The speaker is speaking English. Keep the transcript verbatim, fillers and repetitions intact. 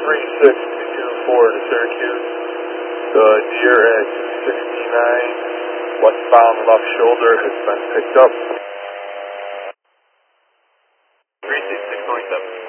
three six two four to Syracuse. The deer at sixty-nine, westbound left shoulder, has been picked up. three six six point seven.